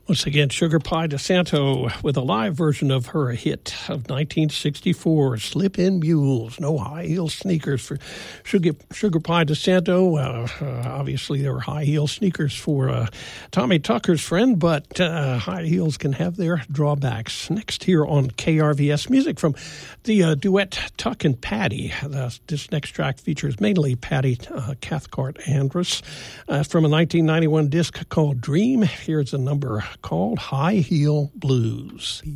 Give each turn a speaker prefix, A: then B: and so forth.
A: Once again, Sugar Pie DeSanto with a live version of her hit of 1964, Slip-In Mules, No High Heel Sneakers for Sugar Pie DeSanto. Obviously, there were high heel sneakers for Tommy Tucker's friend, but high heels can have their drawbacks. Next here on KRVS, music from the duet Tuck and Patty. This next track features mainly Patty Cathcart Andrus from a 1991 disc called Dream. Here's a number called High Heel Blues.